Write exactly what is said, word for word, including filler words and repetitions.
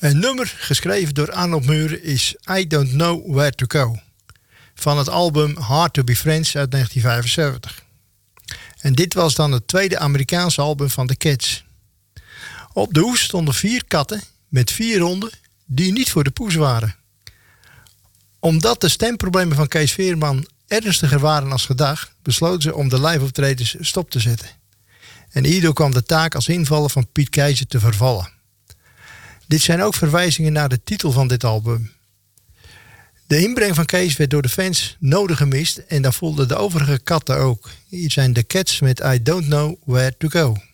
Een nummer geschreven door Arnold Muren is I Don't Know Where To Go van het album Hard To Be Friends uit negentien vijfenzeventig. En dit was dan het tweede Amerikaanse album van The Cats. Op de hoes stonden vier katten met vier honden die niet voor de poes waren. Omdat de stemproblemen van Kees Veerman ernstiger waren als gedacht, besloten ze om de live-optredens stop te zetten. En hierdoor kwam de taak als invaller van Piet Keizer te vervallen. Dit zijn ook verwijzingen naar de titel van dit album. De inbreng van Kees werd door de fans nodig gemist en dat voelden de overige katten ook. Hier zijn de Cats met I Don't Know Where To Go.